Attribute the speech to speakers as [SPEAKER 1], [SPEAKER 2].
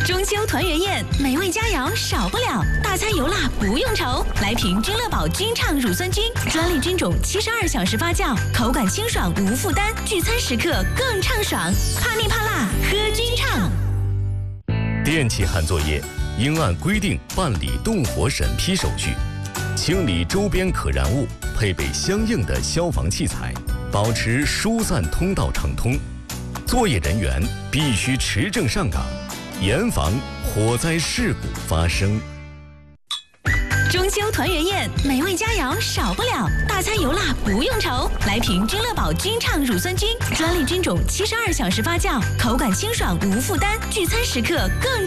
[SPEAKER 1] 中秋团圆宴，美味佳肴少不了，大餐油辣不用愁。来瓶君乐宝君畅乳酸菌，专利菌种，72小时发酵，口感清爽无负担，聚餐时刻更畅爽。怕腻怕辣，喝君畅。
[SPEAKER 2] 电气焊作业应按规定办理动火审批手续，清理周边可燃物，配备相应的消防器材，保持疏散通道畅通。作业人员必须持证上岗，严防火灾事故发生。
[SPEAKER 1] 中秋团圆宴，美味佳肴少不了，大餐油辣不用愁。来瓶君乐宝君畅乳酸菌，专利菌种72小时发酵，口感清爽无负担，聚餐时刻更